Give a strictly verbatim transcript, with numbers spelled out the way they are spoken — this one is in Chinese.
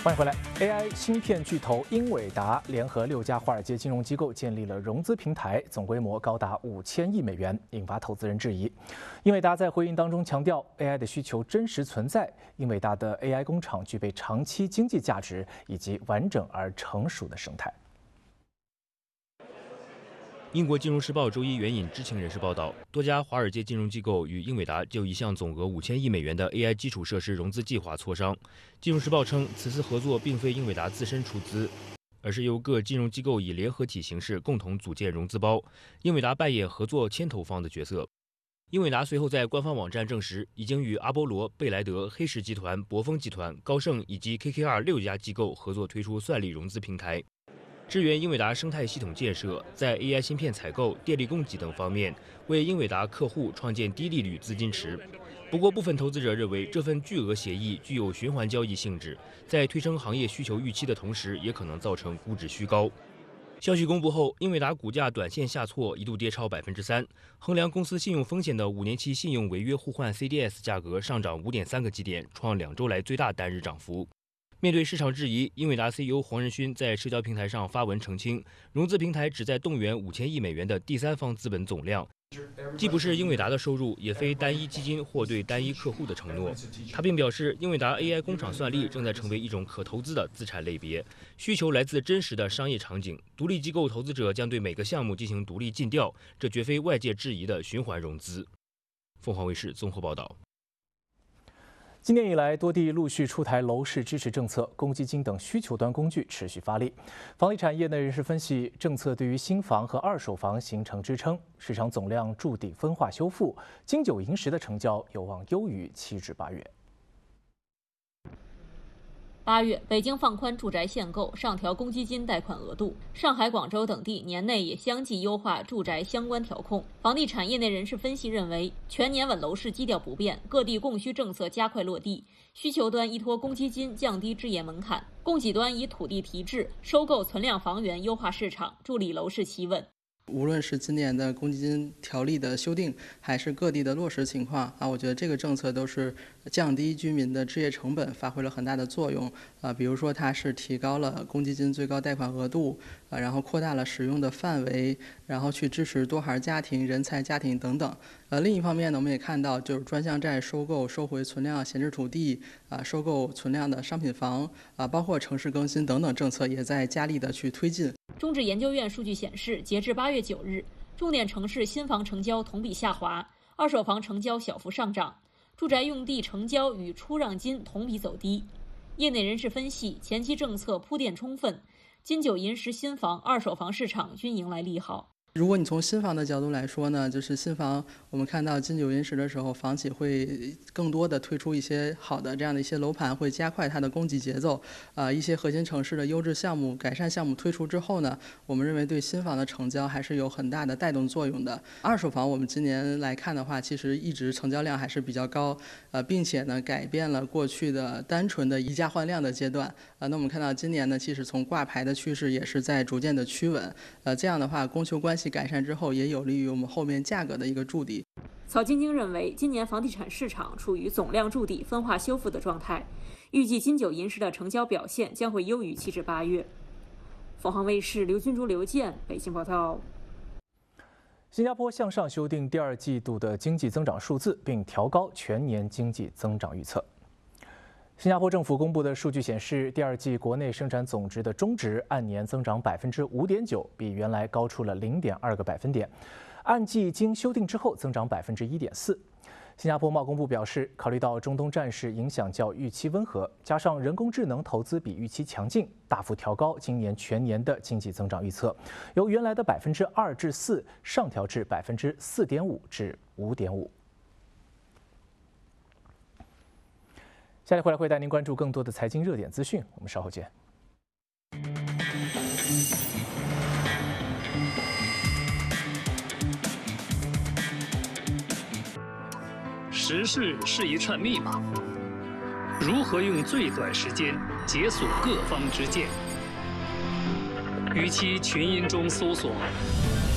欢迎回来。A I 芯片巨头英伟达联合六家华尔街金融机构建立了融资平台，总规模高达五千亿美元，引发投资人质疑。英伟达在回应当中强调 ，A I 的需求真实存在，英伟达的 A I 工厂具备长期经济价值以及完整而成熟的生态。 英国金融时报周一援引知情人士报道，多家华尔街金融机构与英伟达就一项总额五千亿美元的 A I 基础设施融资计划磋商。金融时报称，此次合作并非英伟达自身出资，而是由各金融机构以联合体形式共同组建融资包，英伟达扮演合作牵头方的角色。英伟达随后在官方网站证实，已经与阿波罗、贝莱德、黑石集团、博丰集团、高盛以及 K K R 六家机构合作推出算力融资平台。 支援英伟达生态系统建设，在 A I 芯片采购、电力供给等方面，为英伟达客户创建低利率资金池。不过，部分投资者认为这份巨额协议具有循环交易性质，在推升行业需求预期的同时，也可能造成估值虚高。消息公布后，英伟达股价短线下挫，一度跌超百分之三。衡量公司信用风险的五年期信用违约互换 C D S 价格上涨五点三个基点，创两周来最大单日涨幅。 面对市场质疑，英伟达 C E O 黄仁勋在社交平台上发文澄清，融资平台旨在动员五千亿美元的第三方资本总量，既不是英伟达的收入，也非单一基金或对单一客户的承诺。他并表示，英伟达 A I 工厂算力正在成为一种可投资的资产类别，需求来自真实的商业场景。独立机构投资者将对每个项目进行独立尽调，这绝非外界质疑的循环融资。凤凰卫视综合报道。 今年以来，多地陆续出台楼市支持政策，公积金等需求端工具持续发力。房地产业内人士分析，政策对于新房和二手房形成支撑，市场总量筑底分化修复，金九银十的成交有望优于七至八月。 八月，北京放宽住宅限购，上调公积金贷款额度。上海、广州等地年内也相继优化住宅相关调控。房地产业内人士分析认为，全年稳楼市基调不变，各地供需政策加快落地，需求端依托公积金降低置业门槛，供给端以土地提质、收购存量房源优化市场，助力楼市企稳。 无论是今年的公积金条例的修订，还是各地的落实情况啊，我觉得这个政策都是降低居民的置业成本，发挥了很大的作用啊。比如说，它是提高了公积金最高贷款额度啊，然后扩大了使用的范围，然后去支持多孩家庭、人才家庭等等。呃，另一方面呢，我们也看到，就是专项债收购、收回存量闲置土地啊，收购存量的商品房啊，包括城市更新等等政策也在加力的去推进。 中指研究院数据显示，截至八月九日，重点城市新房成交同比下滑，二手房成交小幅上涨，住宅用地成交与出让金同比走低。业内人士分析，前期政策铺垫充分，金九银十新房、二手房市场均迎来利好。 如果你从新房的角度来说呢，就是新房，我们看到金九银十的时候，房企会更多的推出一些好的这样的一些楼盘，会加快它的供给节奏。啊、呃，一些核心城市的优质项目、改善项目推出之后呢，我们认为对新房的成交还是有很大的带动作用的。二手房我们今年来看的话，其实一直成交量还是比较高，呃，并且呢改变了过去的单纯的以价换量的阶段。啊、呃，那我们看到今年呢，其实从挂牌的趋势也是在逐渐的趋稳。呃，这样的话，供求关系 改善之后，也有利于我们后面价格的一个筑底。 曹晶晶认为，今年房地产市场处于总量筑底、分化修复的状态，预计金九银十的成交表现将会优于七至八月。凤凰卫视刘君竹、刘健北京报道。 新加坡向上修订第二季度的经济增长数字，并调高全年经济增长预测。 新加坡政府公布的数据显示，第二季国内生产总值的中值按年增长百分之五点九，比原来高出了零点二个百分点，按季经修订之后增长百分之一点四。新加坡贸工部表示，考虑到中东战事影响较预期温和，加上人工智能投资比预期强劲，大幅调高今年全年的经济增长预测，由原来的百分之二至四上调至百分之四点五至五点五。 下来回来会带您关注更多的财经热点资讯，我们稍后见。 时事是一串密码，如何用最短时间解锁各方之见？与其群音中搜索